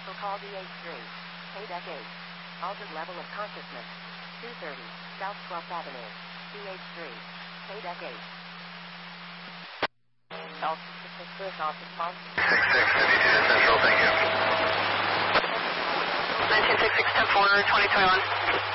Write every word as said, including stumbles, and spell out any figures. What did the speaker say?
Universal call D H three. K-Deck eight. Altered level of consciousness. two thirty, South twelfth Avenue. D H three. K-Deck eight. South six six off response. six six, fifty-two to Central, thank you. nineteen sixty-six, ten four, twenty twenty-one.